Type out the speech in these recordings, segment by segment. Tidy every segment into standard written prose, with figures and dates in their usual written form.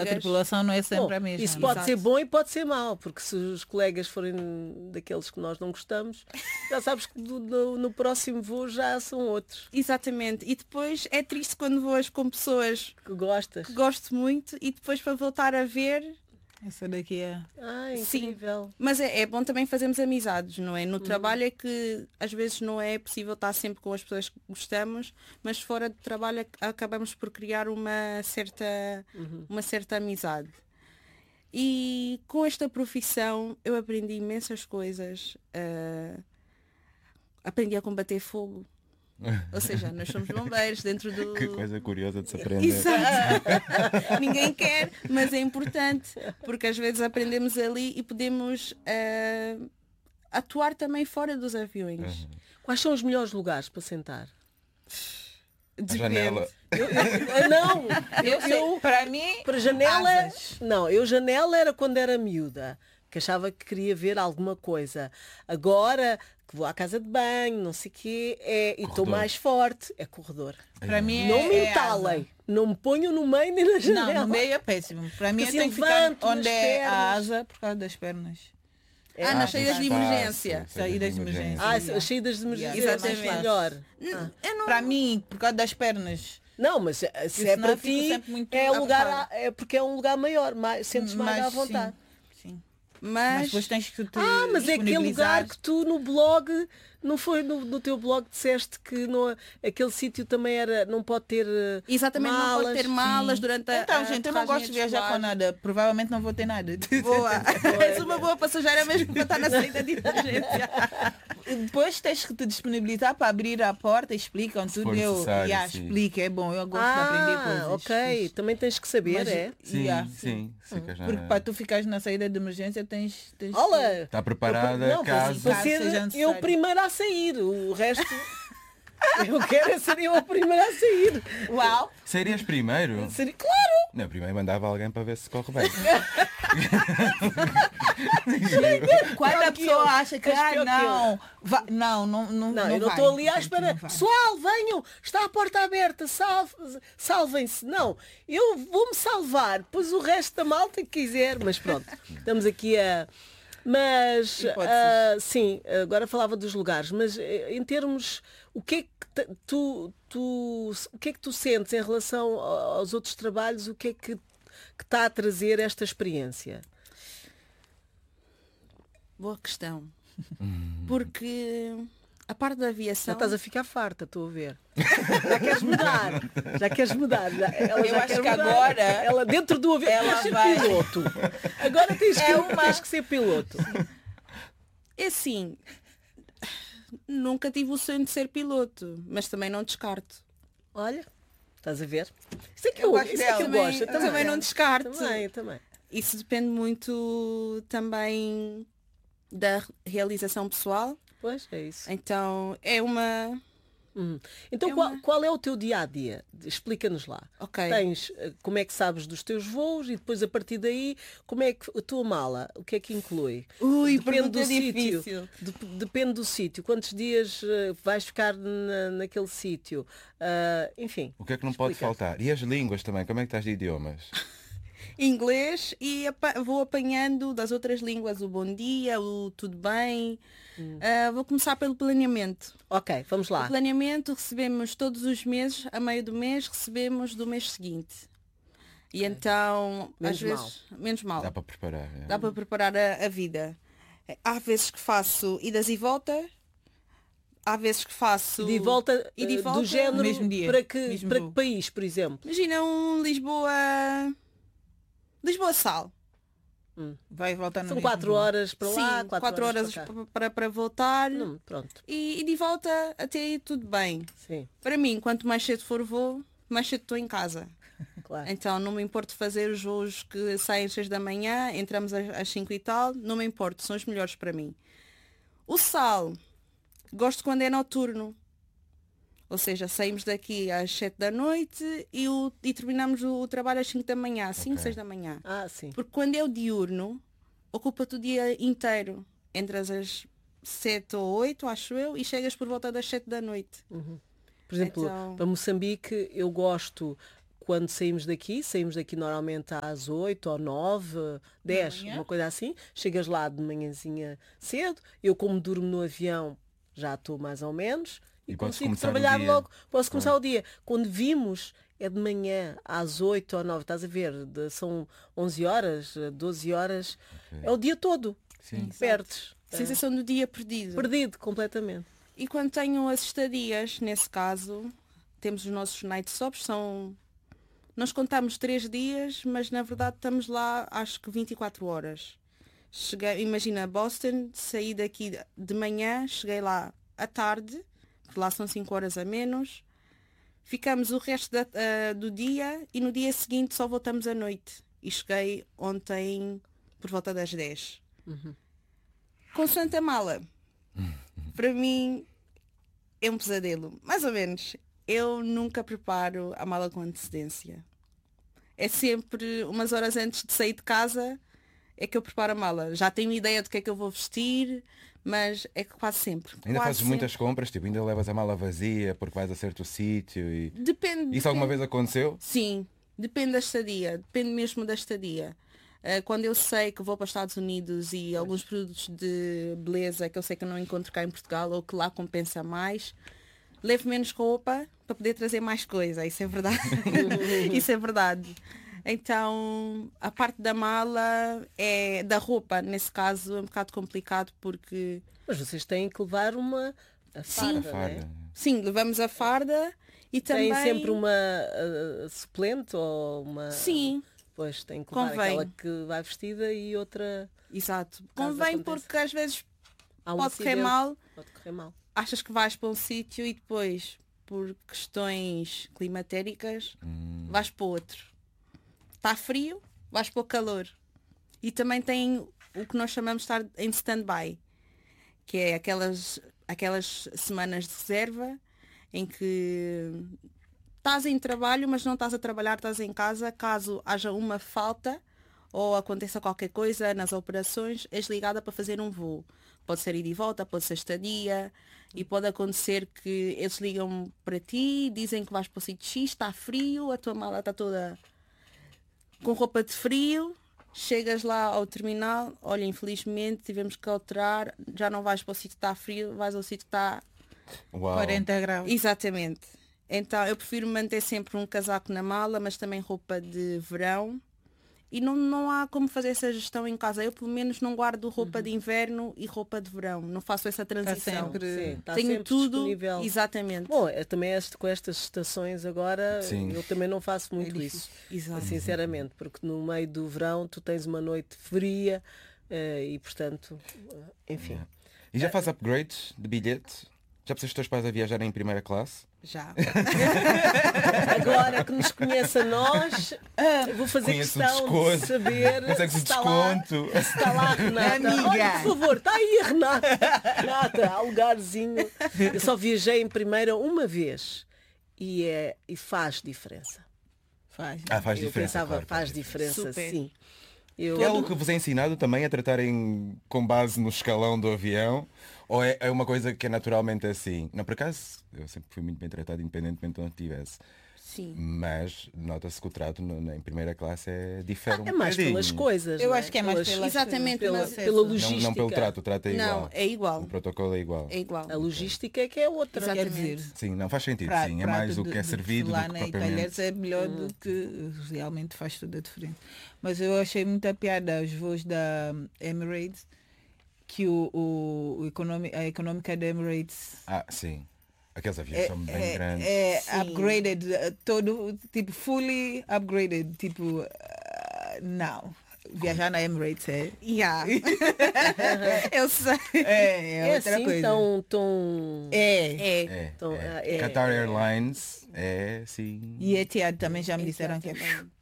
A tripulação não é sempre a mesma. Isso pode Exato. ser bom e pode ser mau, porque se os colegas forem daqueles que nós não gostamos, já sabes que no próximo voo já são outros Exatamente. E depois é triste quando voas com pessoas que gostas. que gosto muito e depois para voltar a ver. Essa daqui é... Incrível. Mas é bom também fazermos amizades, não é? No trabalho é que às vezes não é possível estar sempre com as pessoas que gostamos, mas fora do trabalho acabamos por criar uma certa amizade. E com esta profissão eu aprendi imensas coisas. Aprendi a combater fogo. Ou seja, nós somos bombeiros dentro do... Que coisa curiosa de se aprender. Exato. Ninguém quer, mas é importante, porque às vezes aprendemos ali e podemos atuar também fora dos aviões. Quais são os melhores lugares para sentar? A janela. Eu Para mim, para janela, asas. janela era quando era miúda, que achava que queria ver alguma coisa. Agora que vou à casa de banho, não sei o quê, e estou mais forte, é corredor. Para mim Não me é entalem, asa. não me ponham no meio nem na janela. Não, no meio é péssimo. Para mim eu Assim, tenho que ficar levanto onde nas é a pernas. asa por causa das pernas. Nas saídas de espaço, emergência. Saídas de emergência. As saídas de emergência Exatamente. é melhor. Para mim, por causa das pernas. Não, mas se é senão para eu fico ti, sempre muito é apertada. porque é um lugar maior, sentes mais Mas à vontade. Sim. Mas Mas depois tens que te Mas é aquele disponibilizar. lugar que tu no blog, não foi no teu blog disseste que aquele sítio também não pode ter exatamente, não pode ter malas durante a Então, gente, eu não gosto de viajar com nada. Provavelmente não vou ter nada. Boa. És uma boa passageira mesmo para estar na saída de emergência. Depois tens que te disponibilizar para abrir a porta, explicam tudo. for Eu necessário, sim. explico, é bom. Eu gosto de aprender coisas. ok. Também tens que saber, Mas, é? Sim, yeah. sim. Ficas na- Porque para tu ficares na saída de emergência tens Olha! Está preparada, Não, caso. para Caso ser seja eu necessário. primeiro a sair, o resto eu quero ser eu a primeira a sair. Uau! Serias primeiro? Claro! Não, primeiro mandava alguém para ver se corre bem. Quando Pior a que pessoa eu. acha que És pior que não, não Não, eu não vai. estou ali à Gente, espera. não vai. Pessoal, venham, está a porta aberta, salvem-se. Não, eu vou-me salvar, depois o resto da malta que quiser. Mas pronto, estamos aqui a... Mas, Hipóteses. sim, agora falava dos lugares, mas em termos, o que é que o que é que tu sentes em relação aos outros trabalhos, o que é que está a trazer esta experiência? Boa questão. Porque a parte da Já aviação... estás a ficar farta, estou a ver. Já queres mudar. Já queres mudar. Ela Eu já acho quer que mudar. agora Ela dentro do avião. ela Queres ser vai- piloto. Agora tens que ser piloto. É assim, nunca tive o sonho de ser piloto, mas também não descarto. Olha, estás a ver? Isso é que Eu eu, gosto isso é que eu dela. gosto. Também não descarto. Também. Isso depende muito também da realização pessoal. Pois, é isso. Então é uma... Então qual é o teu dia-a-dia? Explica-nos lá. Ok. Tens, como é que sabes dos teus voos e depois a partir daí, como é que a tua mala, o que é que inclui? Ui, Depende pergunta do sítio. difícil. Depende do sítio. Quantos dias vais ficar naquele sítio? Enfim. O que é que não pode explica. faltar? E as línguas também? Como é que estás de idiomas? Inglês e vou apanhando das outras línguas o bom dia, o tudo bem. Vou começar pelo planeamento. Ok, vamos lá. O planeamento recebemos todos os meses, a meio do mês, recebemos do mês seguinte. E então, Menos às vezes, menos mal. Dá para preparar. é? Dá para preparar a vida. Há vezes que faço idas e voltas. Há vezes que faço... E de volta, E de volta do género mesmo dia, para que mesmo para que voo. país, por exemplo? Imagina um Lisboa-Sal. Vai voltar no São mesmo 4 voo. horas para lá, Sim, 4 horas para cá. para voltar. Pronto, E de volta até aí tudo bem. sim, Para mim, quanto mais cedo for voo, mais cedo estou em casa. claro. Então não me importo fazer os voos que saem às 6 da manhã, entramos às 5 e tal, não me importo, são os melhores para mim. O sal, gosto quando é noturno. Ou seja, saímos daqui às 7 da noite e terminamos o trabalho às 5 da manhã, 5, 6 da manhã. Sim. Porque quando é o diurno, ocupa-te o dia inteiro. Entras às 7 ou 8, acho eu, e chegas por volta das 7 da noite. Por exemplo, Então- para Moçambique eu gosto, quando saímos daqui normalmente às 8 ou 9, 10, manhã? uma coisa assim. Chegas lá de manhãzinha cedo. Eu, como durmo no avião, já estou mais ou menos. E E podes consigo começar o trabalhar dia. logo. Posso começar o dia. Quando vimos, é de manhã às 8 ou 9. Estás a ver? São 11 horas, 12 horas. É o dia todo. Sim. Perdes. Sensação do dia perdido. Perdido completamente. E quando tenho as estadias, nesse caso, temos os nossos night stops, nós contamos 3 dias, mas na verdade estamos lá acho que 24 horas. Imagina, Boston, saí daqui de manhã, cheguei lá à tarde, que lá são 5 horas a menos. Ficamos o resto do dia e no dia seguinte só voltamos à noite. E cheguei ontem por volta das 10. Consoante a mala. Para mim é um pesadelo. Mais ou menos. Eu nunca preparo a mala com antecedência. É sempre umas horas antes de sair de casa é que eu preparo a mala. Já tenho ideia do que é que eu vou vestir, mas é que quase sempre. Ainda quase fazes muitas sempre. compras, tipo, ainda levas a mala vazia porque vais a certo sítio e... Depende. Isso alguma depende. vez aconteceu? Sim, depende da estadia, depende mesmo da estadia. Quando eu sei que vou para os Estados Unidos e alguns produtos de beleza que eu sei que eu não encontro cá em Portugal ou que lá compensa mais, levo menos roupa para poder trazer mais coisa, isso é verdade. Isso é verdade. Então, a parte da mala, da roupa, nesse caso, é um bocado complicado porque, Mas vocês têm que levar a farda, não é? Farda. sim, levamos a farda e também... Tem sempre uma suplente ou uma... Sim. Pois, tem que levar Convém. aquela que vai vestida e outra... Exato. Caso Convém aconteça. porque às vezes Há um pode correr acidente. mal, Pode correr mal. achas que vais para um sítio e depois, por questões climatéricas, vais para outro. Está frio, vais para o calor. E também tem o que nós chamamos de estar em stand-by, que é aquelas semanas de reserva em que estás em trabalho, mas não estás a trabalhar, estás em casa. Caso haja uma falta ou aconteça qualquer coisa nas operações, és ligada para fazer um voo. Pode ser ida e volta, pode ser estadia e pode acontecer que eles ligam para ti, dizem que vais para o sítio X, está frio, a tua mala está toda com roupa de frio, chegas lá ao terminal, olha, infelizmente tivemos que alterar, já não vais para o sítio que está frio, vais ao sítio que está... Uau. 40 graus. Exatamente. Então eu prefiro manter sempre um casaco na mala, mas também roupa de verão. E não há como fazer essa gestão em casa. Eu pelo menos não guardo roupa de inverno e roupa de verão. Não faço essa transição. sempre- Sim, está Tenho sempre tudo. disponível. Exatamente. Bom, também com estas estações agora, Sim. eu também não faço muito difícil. isso. Exato. Sinceramente, porque no meio do verão tu tens uma noite fria e portanto, enfim. E já faz upgrades de bilhete? Já puseste os teus pais a viajar em primeira classe? Já. Agora que nos conhece a nós, vou fazer Conheço o questão desconto. de saber Consegues se o está lá, desconto? se está lá a Renata. Amiga. Olha, por favor, está aí a Renata. Renata, há lugarzinho. Eu só viajei em primeira uma vez e faz diferença. Faz. Faz Eu diferença. pensava, claro, faz diferença, Super. sim. Eu, É algo que vos é ensinado também a tratarem com base no escalão do avião? Ou é uma coisa que é naturalmente assim? Não, por acaso, eu sempre fui muito bem tratado, independentemente de onde estivesse. Sim. Mas nota-se que o trato em primeira classe difere um é mais bocadinho. pelas coisas. Eu não acho que é mais Pelas- pelas Exatamente, pela, mas- pela Não, logística. não pelo trato, o trato é igual. Não, é igual. O protocolo é igual. É igual. A logística é que é outra. Exato. Quer dizer, Sim, não faz sentido, prato- sim. É prato mais o que é de servido do que porcelana e propriamente. talheres é melhor do que realmente faz toda a diferença. Mas eu achei muita piada os voos da Emirates, que a econômica da Emirates Ah, sim. Aqueles aviões são bem grandes. é Sim. upgraded, todo, tipo, fully upgraded, tipo, não. Viajar na Emirates é, Yeah. Eu sei. é outra assim coisa. tão... É. É, Então, é. é- Qatar Airlines é sim. E Etihad também já me disseram que é.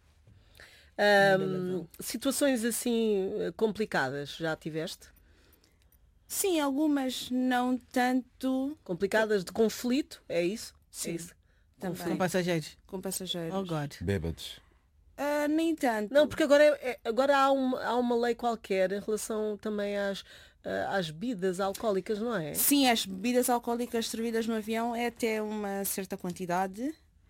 Situações assim complicadas, já tiveste? Sim, algumas não tanto Complicadas de conflito, é isso? Sim. É isso. também Com passageiros. com passageiros. Oh God. Bêbados. Nem tanto. Não, porque agora há uma lei qualquer em relação também às bebidas alcoólicas, não é? Sim, as bebidas alcoólicas servidas no avião é até uma certa quantidade.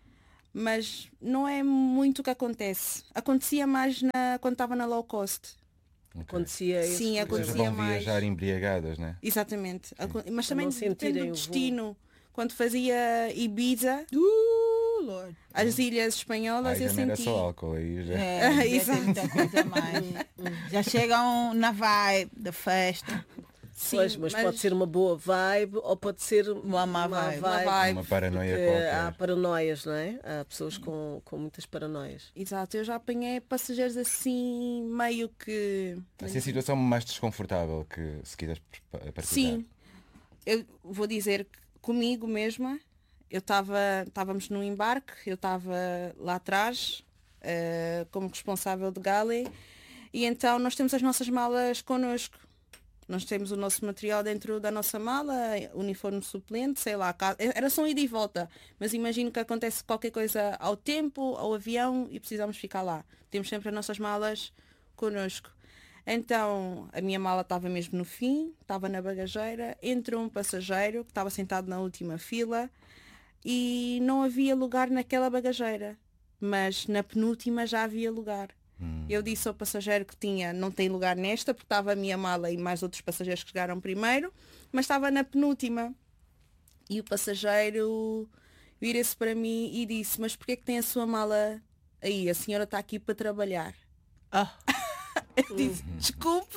mas não é muito o que acontece. Acontecia mais quando estava na low cost. Ok. Acontecia esse Sim, problema. Vocês acontecia vão mais. viajar embriagadas, né? Exatamente. Mas também não depende sentirem do o voo. destino. Quando fazia Ibiza, Lord. as ilhas espanholas, Aí eu já não era senti. só álcool, aí já... É, devia ter Exato. muita coisa a mais. Já chegam na vibe da festa. Sim, Pois, mas pode ser uma boa vibe ou pode ser Uma má vibe. vibe. Uma paranoia porque há qualquer. paranoias, não é? Há pessoas com muitas paranoias. Exato, eu já apanhei passageiros assim, meio que. Assim, a situação mais desconfortável que se quiseres partilhar. Sim, eu vou dizer que comigo mesma, estávamos num embarque, eu estava lá atrás, como responsável de galley, e então nós temos as nossas malas connosco. Nós temos o nosso material dentro da nossa mala, uniforme suplente, sei lá, era só um ida e volta. Mas imagino que acontece qualquer coisa ao tempo, ao avião e precisamos ficar lá. Temos sempre as nossas malas connosco. Então, a minha mala estava mesmo no fim, estava na bagageira, entrou um passageiro que estava sentado na última fila e não havia lugar naquela bagageira. Mas na penúltima já havia lugar. Eu disse ao passageiro que não tem lugar nesta, porque estava a minha mala e mais outros passageiros que chegaram primeiro, mas estava na penúltima. E o passageiro vira-se para mim e disse, mas porquê que tem a sua mala aí? A senhora está aqui para trabalhar. Ah, Eu disse, desculpe.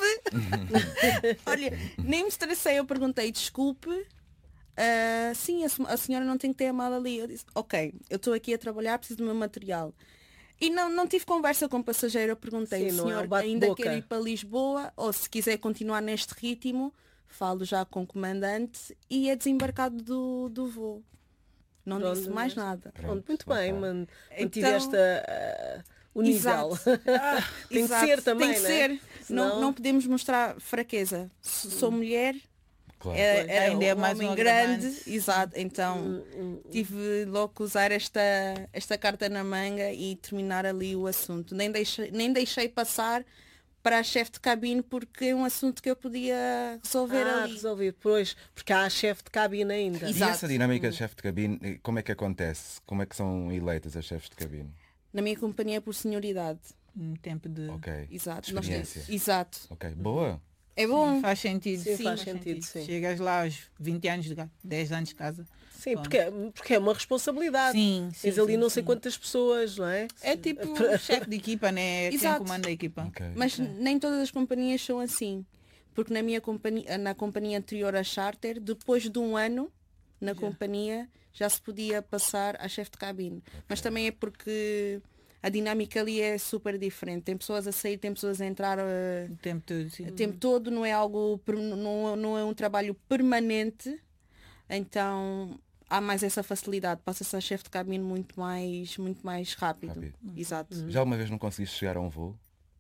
Olha, nem me estressei, eu perguntei, desculpe. Sim, a senhora não tem que ter a mala ali. Eu disse, ok, eu estou aqui a trabalhar, preciso do meu material. E não tive conversa com o passageiro, eu perguntei, Sim, o não é senhor um bate-boca. ainda quer ir para Lisboa ou se quiser continuar neste ritmo, falo já com o comandante e é desembarcado do voo. Não Pronto, disse mais mas- nada. Pronto, muito bem, ok. mantiveste o nível. Exato. Tem que Exato, ser também, tem que não é? ser. Senão- Não podemos mostrar fraqueza. Sou mulher, Claro. era Ainda é um mais homem um grande, agravante. exato. Então tive logo que usar esta carta na manga e terminar ali o assunto. Nem deixei passar para a chefe de cabine porque é um assunto que eu podia resolver ali. resolver, pois, porque há a chefe de cabine ainda. E Exato. essa dinâmica de chefe de cabine, como é que acontece? Como é que são eleitas as chefes de cabine? Na minha companhia é por senioridade. um tempo de... Ok. Exato. Experiência. Exato. Ok, boa. É bom. Faz sentido. Sim, faz sentido, sim. Chegas lá aos 20 anos de casa, 10 anos de casa. Sim, porque é uma responsabilidade. Sim, sim, Tens ali sim, não sei sim. quantas pessoas, não é? É tipo chefe de equipa, né? É quem Exato. comanda a equipa. Ok. Mas nem todas as companhias são assim. Porque na companhia anterior à Charter, depois de um ano na companhia, já se podia passar a chefe de cabine. Mas também é porque a dinâmica ali é super diferente. Tem pessoas a sair, tem pessoas a entrar O tempo todo, sim. o tempo todo, não é algo, não é um trabalho permanente. Então há mais essa facilidade. Passa-se a chefe de cabine muito mais rápido. Rápido. Exato. Já uma vez não conseguiste chegar a um voo?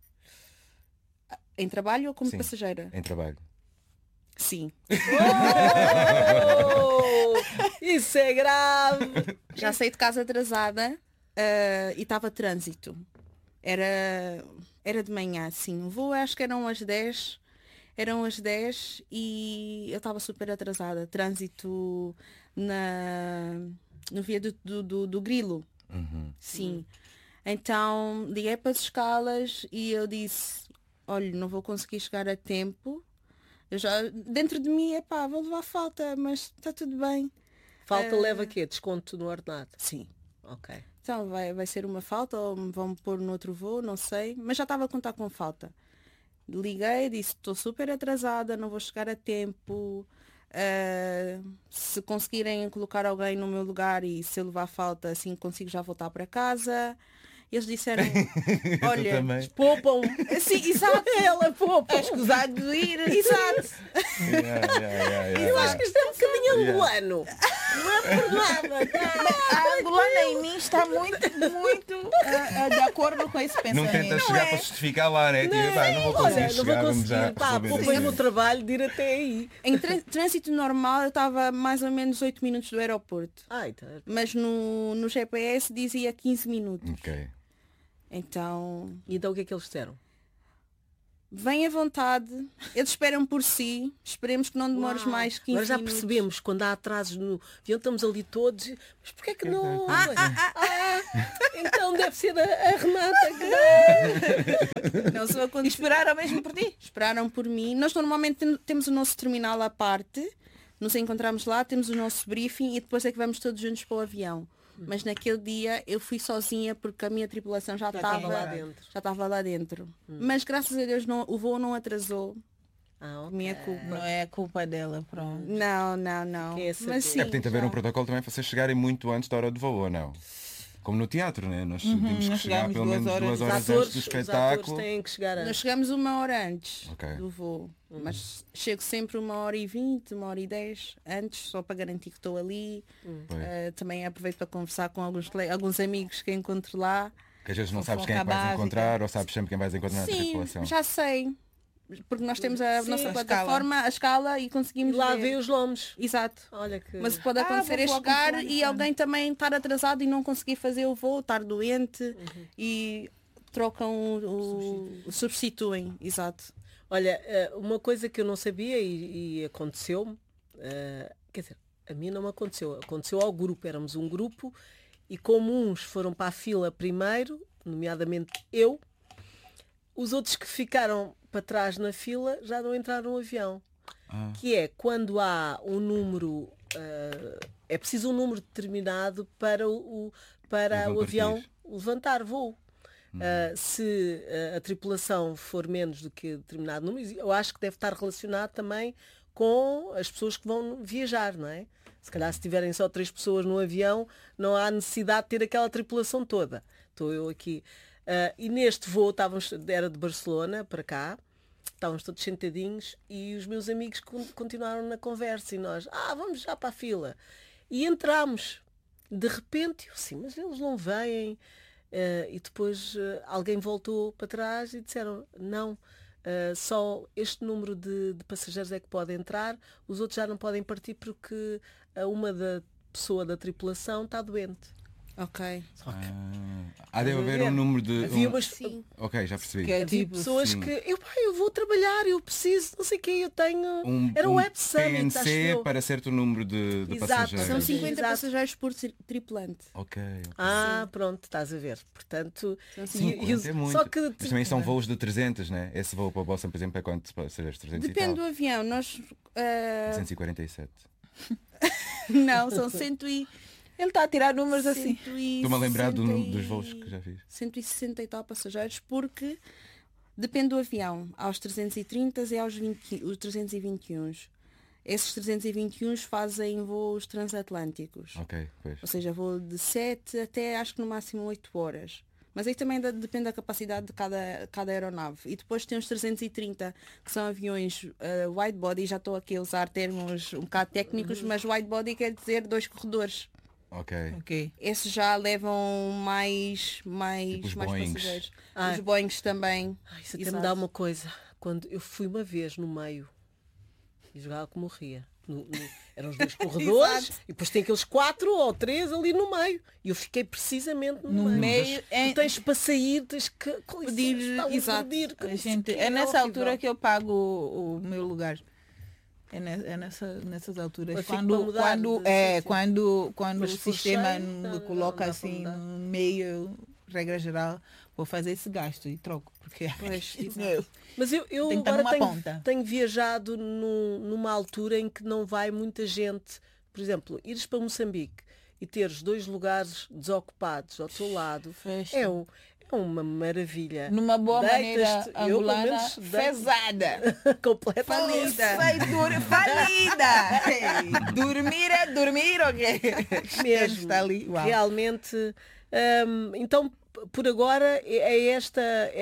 Em trabalho ou como Sim. passageira? Em trabalho? Sim. Oh, isso é grave! Já saí de casa atrasada e estava trânsito. Era de manhã, sim. O voo acho que eram às 10. Eram às 10 e eu estava super atrasada. Trânsito no viaduto do Grilo. Sim. Então liguei para as escalas e eu disse, olha, não vou conseguir chegar a tempo. Eu já, dentro de mim, vou levar falta, mas está tudo bem. Falta leva quê? Desconto no ordenado? Sim. Ok. Então vai ser uma falta ou me vão pôr no outro voo, não sei. Mas já estava a contar com falta. Liguei, disse, estou super atrasada, não vou chegar a tempo. Se conseguirem colocar alguém no meu lugar e se eu levar falta, assim consigo já voltar para casa. Eles disseram, Tu olha, também. Poupam! sim, exato, Ela poupa! É escusado de ir. exato. Eu acho que isto é um bocadinho angolano. Não é por nada. A angolana em mim está muito de acordo com esse Não pensamento. tentas chegar para justificar lá, né? Tipo, pá, não vou conseguir Olha, não vou chegar, vamos já conseguir. Pá, resolver poupei isto. o trabalho de ir até aí. Em trânsito normal eu estava mais ou menos 8 minutos do aeroporto. Ai, tá. Mas no GPS dizia 15 minutos. Ok. Então, E então o que é que eles disseram? vem à vontade, eles esperam por si, esperemos que não demores Uau. mais 15 Agora já minutos. percebemos, quando há atrasos no avião, estamos ali todos, mas porquê é que não? Então deve ser a Renata que Não, só E quando esperaram mesmo por ti? esperaram por mim. Nós normalmente temos o nosso terminal à parte, nos encontramos lá, temos o nosso briefing e depois é que vamos todos juntos para o avião. Mas naquele dia eu fui sozinha porque a minha tripulação já estava lá estava dentro. já estava lá dentro. Mas graças a Deus o voo não atrasou. Ok. Minha culpa. Não é a culpa dela, pronto. Não. Quem é saber? Mas sim, Tem de haver já. um protocolo também para vocês chegarem muito antes da hora de voo, ou não? Como no teatro, né? Nós temos que nós chegar chegamos pelo menos 2 Os horas atores, antes do os atores espetáculo. têm que chegar a... Nós chegamos 1 hora antes Ok. do voo. Mas chego sempre 1h20, 1h10 antes, só para garantir que estou ali. Pois. Também aproveito para conversar com alguns amigos que encontro lá. Que às vezes não sabes Fofoca quem é que vais básica. encontrar ou sabes sempre quem vais encontrar na Sim, tripulação. já sei. Porque nós temos a Sim, nossa a plataforma, a escala e E conseguimos lá ver. vê os nomes. Exato. Olha que... Mas o que pode acontecer é vou chegar falar com e fulano. alguém também estar atrasado e não conseguir fazer o voo, estar doente e trocam substituem. Exato. Olha, uma coisa que eu não sabia e aconteceu-me, quer dizer, a mim não me aconteceu, aconteceu ao grupo, éramos um grupo e como uns foram para a fila primeiro, nomeadamente eu, os outros que ficaram para trás na fila já não entraram no avião. Que é quando há um número, é preciso um número determinado para o Vão avião partir. levantar voo. Se a tripulação for menos do que determinado número, eu acho que deve estar relacionado também com as pessoas que vão viajar, não é? Se calhar se tiverem só 3 pessoas no avião, não há necessidade de ter aquela tripulação toda. Estou eu aqui. E neste voo, era de Barcelona para cá, estávamos todos sentadinhos e os meus amigos continuaram na conversa e nós, vamos já para a fila. E entramos. De repente, eu assim, mas eles não vêm. E depois alguém voltou para trás e disseram, não, só este número de passageiros é que pode entrar, os outros já não podem partir porque uma da pessoa da tripulação está doente. Ok. Há de haver um número de... Havia um- umas, Sim. Ok, já percebi. Que é havia tipo, pessoas sim. que eu vou trabalhar, eu preciso, não sei o quê, eu tenho. Era o Web Summit, acho PNC eu. para certo número de Exato. passageiros. São Sim. 50 Exato. passageiros por tripulante. Ok. Pronto, estás a ver. Portanto, São e- 50 é muito. só que Mas também são voos de 300, né? Esse voo para o Boston, por exemplo, é quantos passageiros? 300 Depende e do tal? avião. Nós 247. não, são 100 e ele está a tirar números assim. 160 Estou-me a lembrar e- dos voos que já fiz. 160 e tal passageiros, porque depende do avião. Há os 330 e há os 321. Esses 321 fazem voos transatlânticos. Ok, pois. Ou seja, voo de 7 até acho que no máximo 8 horas. Mas aí também depende da capacidade de cada aeronave. E depois tem os 330, que são aviões wide body, já estou aqui a usar termos um bocado técnicos, mas wide body quer dizer 2 corredores. Ok. Ok. Esses já levam mais Tipo os mais Boeings. passageiros. Ai. Os Boeings também. Isso até me Exato. dá uma coisa. Quando eu fui uma vez no meio e jogava que morria. Eram os 2 corredores Exato. e depois tem aqueles 4 ou 3 ali no meio. E eu fiquei precisamente no meio. Tu tens para sair, tens que Pedir, exato. A gente, é nessa altura que eu pago o meu lugar. É nessas alturas. Mas fico para mudar de Quando Mas o se for sistema cheio, me não coloca dá para assim mudar. no meio, regra geral, vou fazer esse gasto e troco. Porque Pois, eu, Mas eu Tem que estar agora numa ponta. tenho viajado numa altura em que não vai muita gente. Por exemplo, ires para Moçambique e teres 2 lugares desocupados ao teu lado Fecha. é uma maravilha. numa boa Deitas-te, maneira eu, pelo angolana, menos, deito- pesada. completamente. Falida. Ei, dormir é dormir, ok? Mesmo. Está ali. Uau. Realmente. Então, por agora, é esta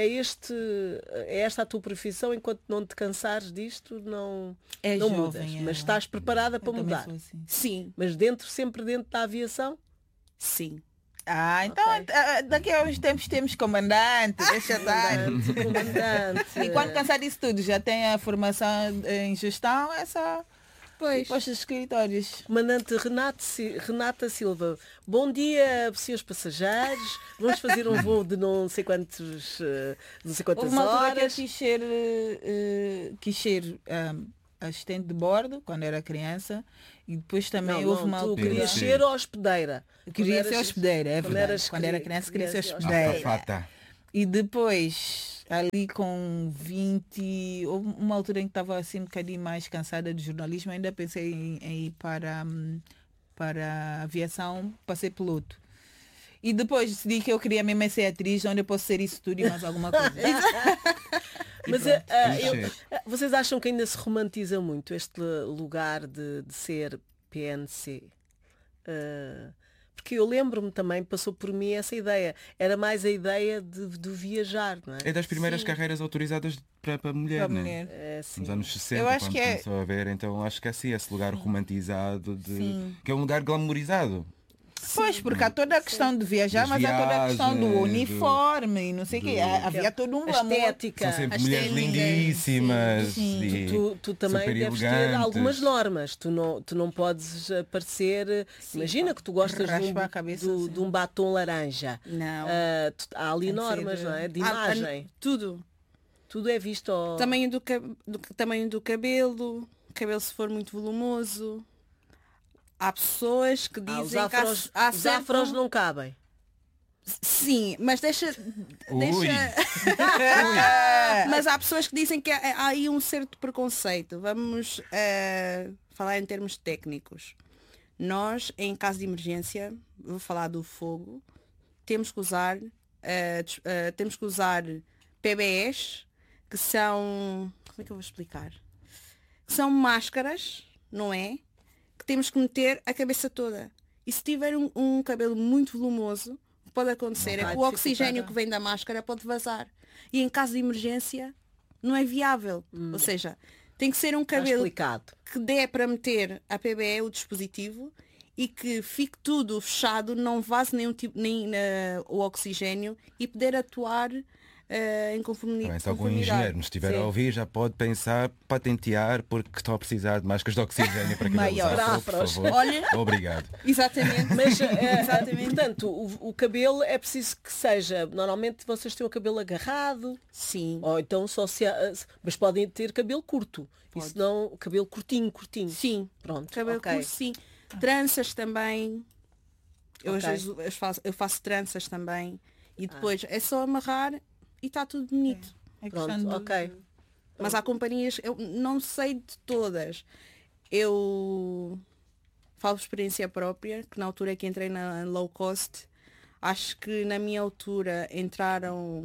a tua profissão. Enquanto não te cansares disto, não Jovem, mudas. Mas estás preparada para Eu também mudar. sou assim. Sim, Mas sempre dentro da aviação? sim. Então Ok. daqui a uns tempos temos comandante, deixa estar. Comandante. E quando cansar disso tudo, já tem a formação em gestão, é só Pois. para os escritórios. Comandante Renata Silva, bom dia, senhores passageiros. Vamos fazer um voo de não sei quantas Houve uma altura que eu horas. quis ser assistente de bordo quando era criança e depois também houve uma tu altura. querias Sim. ser hospedeira. Eu queria Quando ser eras- hospedeira, é quando verdade. eras Quando era criança queria ser ser hospedeira. Afafata. E depois, ali com 20, houve uma altura em que estava assim um bocadinho mais cansada de jornalismo, ainda pensei em ir para a aviação, para ser piloto. E depois decidi que eu queria mesmo ser atriz, onde eu posso ser isso tudo e mais alguma coisa. Mas Clichê. vocês acham que ainda se romantiza muito este lugar de ser PNC? Porque eu lembro-me também, passou por mim essa ideia. Era mais a ideia de viajar, não é? É das primeiras Sim. carreiras autorizadas para mulher, Para né? mulher. É, sim. Nos anos 60, Eu acho quando que é- começou a ver, então acho que é assim, esse lugar romantizado, Sim. que é um lugar glamorizado. Pois, porque há toda a questão de viajar, Das mas há toda a questão do viagens, uniforme e não sei o quê. Havia todo um A glamour. estética. São sempre As mulheres técnicas, lindíssimas. sim. E Tu também super deves ter elegantes. algumas normas. Tu não podes aparecer. Imagina que tu gostas raspa a cabeça, sim. de um batom laranja. Não. Há ali Tem que normas, ser, não é? De Há- imagem. tudo. Tudo é visto ao... Tamanho do cabelo se for muito volumoso. Há pessoas que os dizem que afros, há os certo- afros não cabem. Sim, mas Ui. mas há pessoas que dizem que há aí um certo preconceito. Vamos falar em termos técnicos. Nós, em caso de emergência, vou falar do fogo, temos que usar PBEs, que são. Como é que eu vou explicar? Que são máscaras, não é? Que temos que meter a cabeça toda. E se tiver um cabelo muito volumoso, o que pode acontecer é Vai que o oxigênio dificultar. que vem da máscara pode vazar. E em caso de emergência, não é viável. Ou seja, tem que ser um Está cabelo explicado. que dê para meter a PBE, o dispositivo, e que fique tudo fechado, não vaze o oxigênio e poder atuar em Também, se algum conformidade. engenheiro nos estiver a Sim. ouvir, já pode pensar, patentear, porque estão a precisar de máscaras de oxigênio para cada Maior. usar, por Afros. favor. Olha. Obrigado. Exatamente. Mas, Exatamente. portanto, o cabelo é preciso que seja... Normalmente vocês têm o cabelo agarrado, Sim. ou então só mas podem ter cabelo curto. Pode. Isso não... Cabelo curtinho. Sim. Pronto, Cabelo ok. curto, sim. Tranças também. Eu, às Ok. vezes, eu faço tranças também. E depois é só amarrar e está tudo bonito. É Pronto, questão de- ok. Mas há companhias, eu não sei de todas. Eu falo por experiência própria, que na altura que entrei na low cost, acho que na minha altura entraram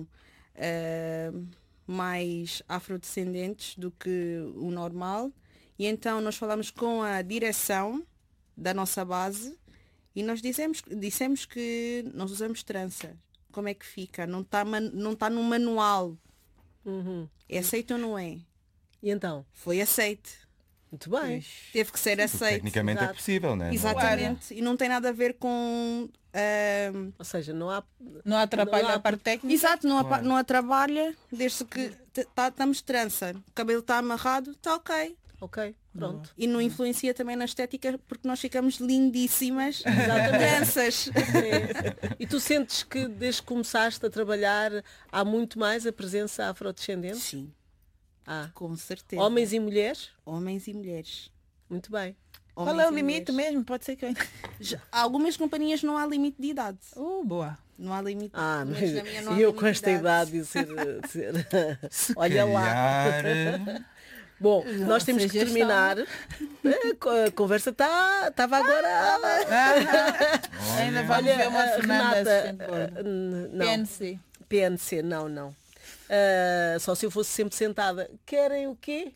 mais afrodescendentes do que o normal. E então nós falamos com a direção da nossa base e nós dissemos que nós usamos trança. Como é que fica? Não está no manual. Uhum. É aceito ou não é? E então? Foi aceite. Muito bem. Teve que ser aceite. Tecnicamente é exato. possível, né? Exatamente. E não tem nada a ver com. Ou seja, não há... Não atrapalha Não há- a parte técnica. Exato, não, Claro. não atrapalha, desde que estamos de trança. O cabelo está amarrado, está ok. Ok, pronto. E não influencia também na estética porque nós ficamos lindíssimas. Tranças. É. E tu sentes que desde que começaste a trabalhar há muito mais a presença afrodescendente? Sim, Ah. com certeza. Homens e mulheres? Homens e mulheres. Muito bem. Qual Homens é o e limite mulheres. mesmo? Pode ser que eu... Algumas companhias não há limite de idade. Boa. Não há limite. Ah, mas mas na minha não há e eu limite com esta de idade de Olha lá. Calhar, Bom, nós temos que Sugestão. terminar. A conversa estava agora. Ainda vamos ver uma Fernanda assistente de bordo. Não. PNC. PNC, não. Só se eu fosse sempre sentada. Querem o quê?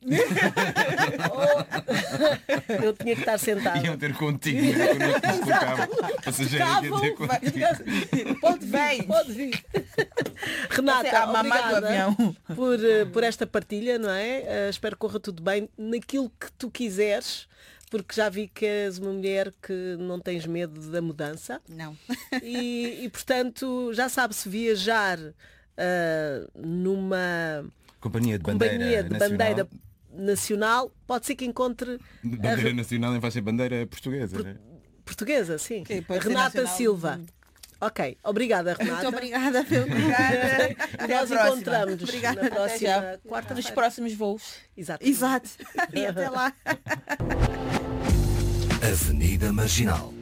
Eu tinha que estar sentada. iam ter contigo, né? Quando eu te colocava passageiro ia ter contigo. Pode vir, Vem. pode vir. Você Renata, é a mamá do obrigada avião. por esta partilha, não é? Espero que corra tudo bem naquilo que tu quiseres, porque já vi que és uma mulher que não tens medo da mudança Não. e portanto, já sabe, se viajar numa Companhia de companhia bandeira de nacional. bandeira nacional, pode ser que encontre Bandeira nacional em faixa bandeira portuguesa. Né? portuguesa, sim. Sim, pode ser Renata nacional. Silva. Ok, obrigada, Renata. Muito obrigada pelo Até a Nós próxima. encontramos Obrigada. na Até próxima já. Nos quarta-feira. próximos voos. Exato. Exato. E até lá. Avenida Marginal.